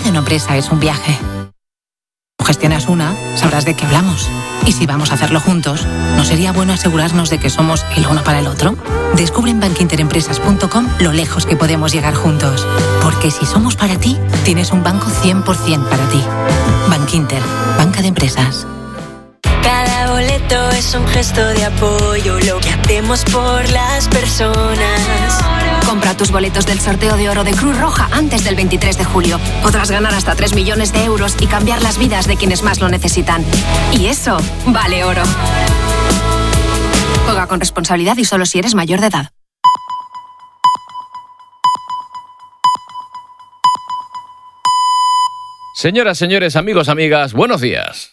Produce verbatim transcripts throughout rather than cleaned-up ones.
de una empresa es un viaje. Gestionas una, sabrás de qué hablamos. Y si vamos a hacerlo juntos, ¿no sería bueno asegurarnos de que somos el uno para el otro? Descubre en bankinterempresas punto com lo lejos que podemos llegar juntos. Porque si somos para ti, tienes un banco cien por ciento para ti. Bankinter, banca de empresas. Cada boleto es un gesto de apoyo, lo que hacemos por las personas. Compra tus boletos del sorteo de oro de Cruz Roja antes del veintitrés de julio. Podrás ganar hasta tres millones de euros y cambiar las vidas de quienes más lo necesitan. Y eso vale oro. Juega con responsabilidad y solo si eres mayor de edad. Señoras, señores, amigos, amigas, buenos días.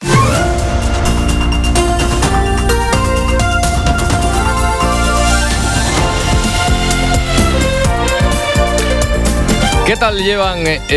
¿Qué tal llevan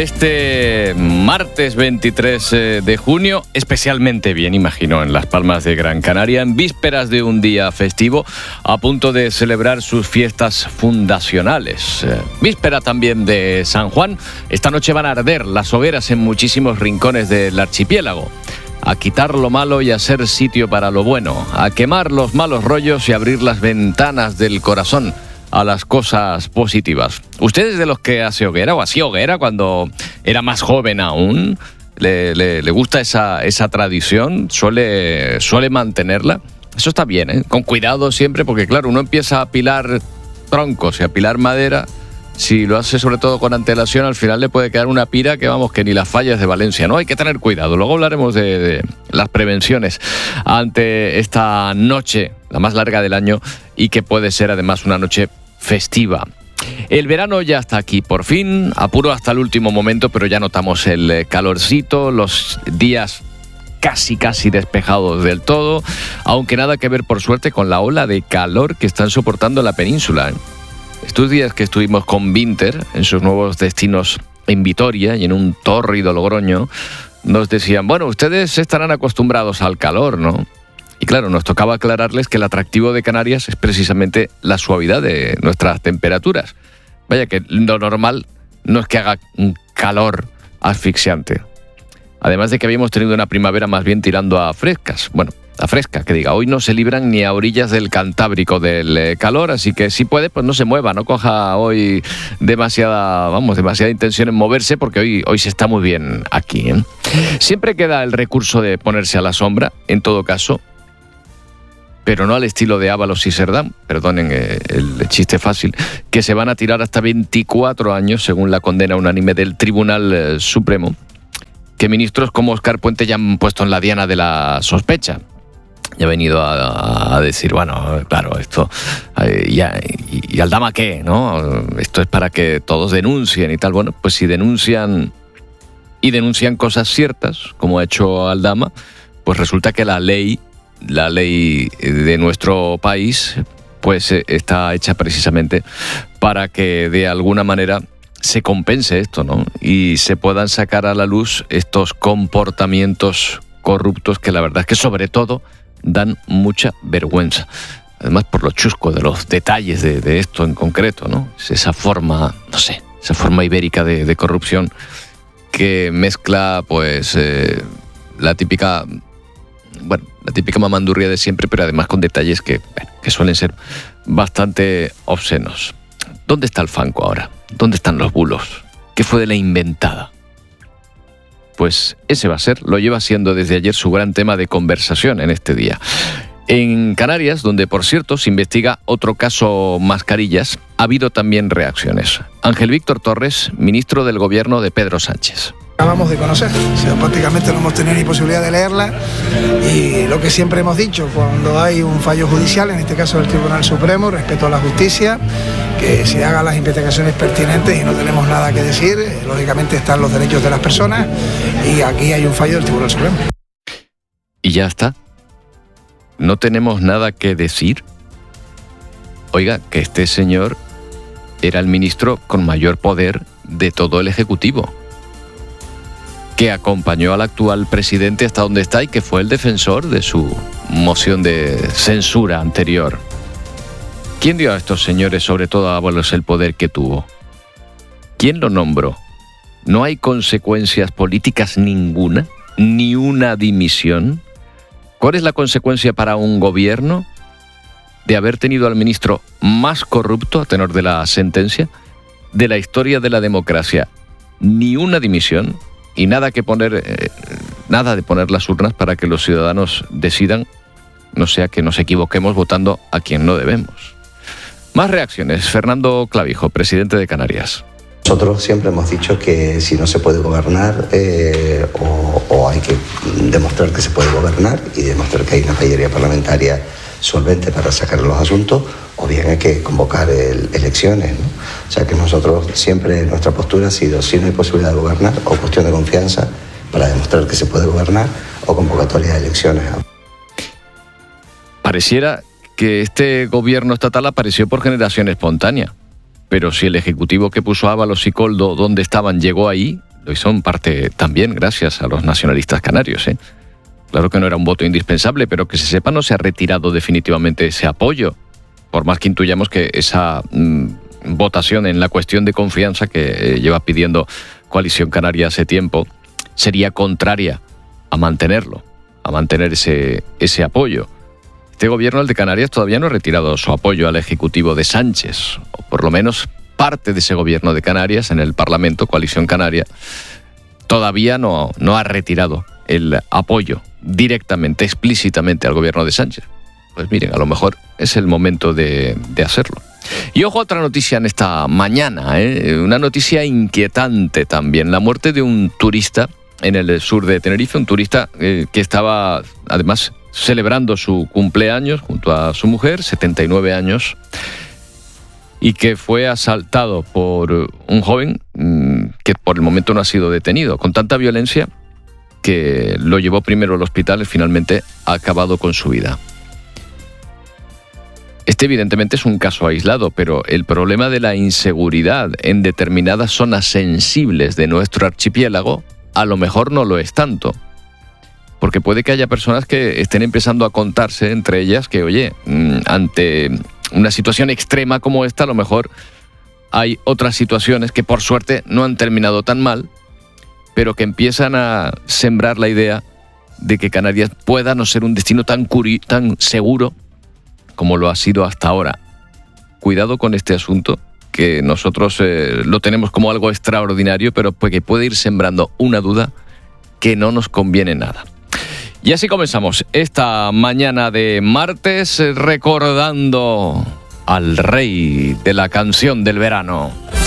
este martes veintitrés de junio? Especialmente bien, imagino, en Las Palmas de Gran Canaria, en vísperas de un día festivo, a punto de celebrar sus fiestas fundacionales. Víspera también de San Juan. Esta noche van a arder las hogueras en muchísimos rincones del archipiélago. A quitar lo malo y a hacer sitio para lo bueno. A quemar los malos rollos y abrir las ventanas del corazón a las cosas positivas. ¿Ustedes de los que hace hoguera o hacía hoguera cuando era más joven aún? ¿Le, le, le gusta esa, esa tradición? ¿Suele, suele mantenerla? Eso está bien, ¿eh? Con cuidado siempre, porque claro, uno empieza a apilar troncos y a apilar madera. Si lo hace sobre todo con antelación, al final le puede quedar una pira que vamos, que ni las fallas de Valencia, ¿no? Hay que tener cuidado. Luego hablaremos de, de las prevenciones ante esta noche, la más larga del año, y que puede ser además una noche festiva. El verano ya está aquí, por fin, apuro hasta el último momento, pero ya notamos el calorcito, los días casi casi despejados del todo, aunque nada que ver por suerte con la ola de calor que están soportando la península, ¿eh? Estos días que estuvimos con Vinter en sus nuevos destinos en Vitoria y en un tórrido Logroño, nos decían, bueno, ustedes estarán acostumbrados al calor, ¿no? Y claro, nos tocaba aclararles que el atractivo de Canarias es precisamente la suavidad de nuestras temperaturas. Vaya que lo normal no es que haga un calor asfixiante. Además de que habíamos tenido una primavera más bien tirando a frescas. Bueno, a fresca, que diga, hoy no se libran ni a orillas del Cantábrico del eh, calor, así que si puede, pues no se mueva, no coja hoy demasiada, vamos, demasiada intención en moverse, porque hoy, hoy se está muy bien aquí, ¿eh? Siempre queda el recurso de ponerse a la sombra, en todo caso, pero no al estilo de Ábalos y Cerdán, perdonen eh, el chiste fácil, que se van a tirar hasta veinticuatro años, según la condena unánime del Tribunal eh, Supremo, que ministros como Óscar Puente ya han puesto en la diana de la sospecha. Ya ha venido a, a decir, bueno, claro, esto, eh, ya, y, y Aldama qué, ¿no? Esto es para que todos denuncien y tal. Bueno, pues si denuncian y denuncian cosas ciertas, como ha hecho Aldama, pues resulta que la ley, la ley de nuestro país, pues está hecha precisamente para que de alguna manera se compense esto, ¿no? Y se puedan sacar a la luz estos comportamientos corruptos que la verdad es que sobre todo dan mucha vergüenza. Además por lo chusco de los detalles de, de esto en concreto, ¿no? Es esa forma, no sé, esa forma ibérica de, de corrupción que mezcla, pues, eh, la típica, bueno, la típica mamandurria de siempre, pero además con detalles que, bueno, que suelen ser bastante obscenos. ¿Dónde está el fanco ahora? ¿Dónde están los bulos? ¿Qué fue de la inventada? Pues ese va a ser, lo lleva siendo desde ayer su gran tema de conversación en este día. En Canarias, donde por cierto se investiga otro caso Mascarillas, ha habido también reacciones. Ángel Víctor Torres, ministro del gobierno de Pedro Sánchez. Acabamos de conocer, o sea, prácticamente no hemos tenido ni posibilidad de leerla, y lo que siempre hemos dicho, cuando hay un fallo judicial, en este caso del Tribunal Supremo, respeto a la justicia, que se hagan las investigaciones pertinentes y no tenemos nada que decir, lógicamente están los derechos de las personas y aquí hay un fallo del Tribunal Supremo. Y ya está. No tenemos nada que decir. Oiga, que este señor era el ministro con mayor poder de todo el Ejecutivo, que acompañó al actual presidente hasta donde está y que fue el defensor de su moción de censura anterior. ¿Quién dio a estos señores, sobre todo a Ábalos, el poder que tuvo? ¿Quién lo nombró? ¿No hay consecuencias políticas ninguna? ¿Ni una dimisión? ¿Cuál es la consecuencia para un gobierno de haber tenido al ministro más corrupto, a tenor de la sentencia, de la historia de la democracia? Ni una dimisión y nada que poner, eh, nada de poner las urnas para que los ciudadanos decidan, no sea que nos equivoquemos votando a quien no debemos. Más reacciones. Fernando Clavijo, presidente de Canarias. Nosotros siempre hemos dicho que si no se puede gobernar eh, o, o hay que demostrar que se puede gobernar y demostrar que hay una mayoría parlamentaria solvente para sacar los asuntos, o bien hay que convocar el, elecciones, ¿no? O sea que nosotros siempre, nuestra postura ha sido, si no hay posibilidad de gobernar, o cuestión de confianza para demostrar que se puede gobernar, o convocatoria de elecciones. Pareciera que este gobierno estatal apareció por generación espontánea. Pero si el ejecutivo que puso a Ábalos y Koldo donde estaban llegó ahí, lo hizo en parte también gracias a los nacionalistas canarios, ¿eh? Claro que no era un voto indispensable, pero que se sepa no se ha retirado definitivamente ese apoyo, por más que intuyamos que esa mmm, votación en la cuestión de confianza que eh, lleva pidiendo Coalición Canaria hace tiempo sería contraria a mantenerlo, a mantener ese, ese apoyo. Este gobierno, el de Canarias, todavía no ha retirado su apoyo al ejecutivo de Sánchez, o por lo menos parte de ese gobierno de Canarias en el Parlamento, Coalición Canaria, todavía no, no ha retirado el apoyo directamente, explícitamente al gobierno de Sánchez. Pues miren, a lo mejor es el momento de, de hacerlo. Y ojo a otra noticia en esta mañana, ¿eh? Una noticia inquietante también, la muerte de un turista en el sur de Tenerife, un turista eh, que estaba además celebrando su cumpleaños junto a su mujer, setenta y nueve años, y que fue asaltado por un joven mmm, que por el momento no ha sido detenido, con tanta violencia que lo llevó primero al hospital y finalmente ha acabado con su vida. Este evidentemente es un caso aislado, pero el problema de la inseguridad en determinadas zonas sensibles de nuestro archipiélago a lo mejor no lo es tanto. Porque puede que haya personas que estén empezando a contarse entre ellas que, oye, ante una situación extrema como esta, a lo mejor hay otras situaciones que por suerte no han terminado tan mal, pero que empiezan a sembrar la idea de que Canarias pueda no ser un destino tan, curi- tan seguro como lo ha sido hasta ahora. Cuidado con este asunto, que nosotros eh, lo tenemos como algo extraordinario, pero que puede ir sembrando una duda que no nos conviene nada. Y así comenzamos esta mañana de martes recordando al rey de la canción del verano.